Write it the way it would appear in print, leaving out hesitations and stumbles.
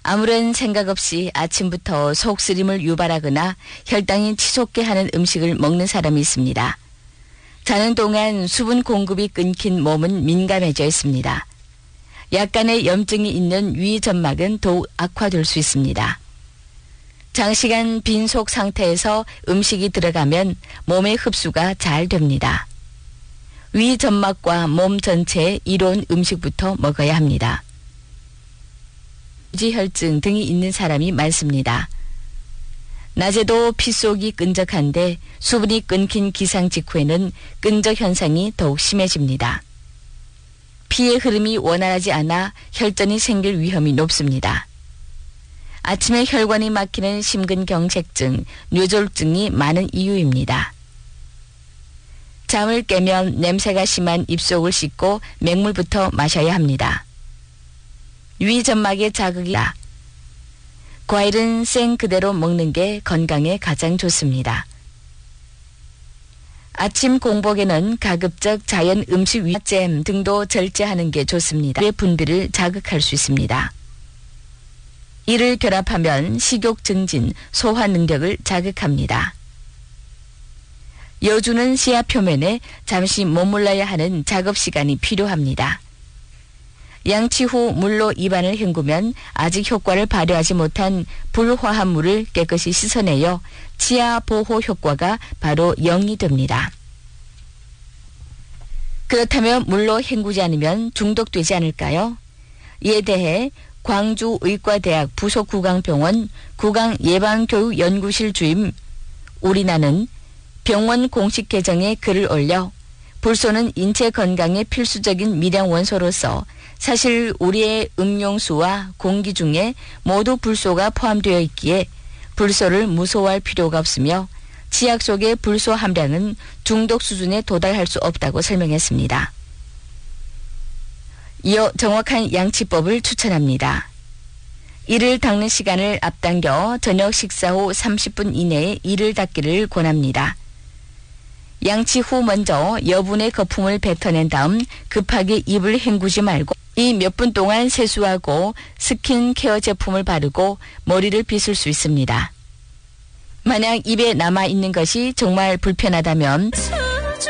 아무런 생각 없이 아침부터 속쓰림을 유발하거나 혈당이 치솟게 하는 음식을 먹는 사람이 있습니다. 자는 동안 수분 공급이 끊긴 몸은 민감해져 있습니다. 약간의 염증이 있는 위 점막은 더욱 악화될 수 있습니다. 장시간 빈속 상태에서 음식이 들어가면 몸의 흡수가 잘 됩니다. 위 점막과 몸 전체에 이로운 음식부터 먹어야 합니다. 유지혈증 등이 있는 사람이 많습니다. 낮에도 피 속이 끈적한데 수분이 끊긴 기상 직후에는 끈적 현상이 더욱 심해집니다. 피의 흐름이 원활하지 않아 혈전이 생길 위험이 높습니다. 아침에 혈관이 막히는 심근경색증, 뇌졸중이 많은 이유입니다. 잠을 깨면 냄새가 심한 입속을 씻고 맹물부터 마셔야 합니다. 위 점막의 자극이 과일은 생 그대로 먹는 게 건강에 가장 좋습니다. 아침 공복에는 가급적 자연 음식 잼 등도 절제하는 게 좋습니다. 뇌 분비를 자극할 수 있습니다. 이를 결합하면 식욕 증진, 소화 능력을 자극합니다. 여주는 시야 표면에 잠시 머물러야 하는 작업 시간이 필요합니다. 양치 후 물로 입안을 헹구면 아직 효과를 발휘하지 못한 불화합물을 깨끗이 씻어내어 치아 보호 효과가 바로 0이 됩니다. 그렇다면 물로 헹구지 않으면 중독되지 않을까요? 이에 대해 광주의과대학 부속구강병원 구강예방교육연구실 주임 우리나는 병원 공식 계정에 글을 올려 불소는 인체 건강에 필수적인 미량 원소로서 사실 우리의 음용수와 공기 중에 모두 불소가 포함되어 있기에 불소를 무소화할 필요가 없으며 치약 속의 불소 함량은 중독 수준에 도달할 수 없다고 설명했습니다. 이어 정확한 양치법을 추천합니다. 이를 닦는 시간을 앞당겨 저녁 식사 후 30분 이내에 이를 닦기를 권합니다. 양치 후 먼저 여분의 거품을 뱉어낸 다음 급하게 입을 헹구지 말고 이 몇 분 동안 세수하고 스킨케어 제품을 바르고 머리를 빗을 수 있습니다. 만약 입에 남아있는 것이 정말 불편하다면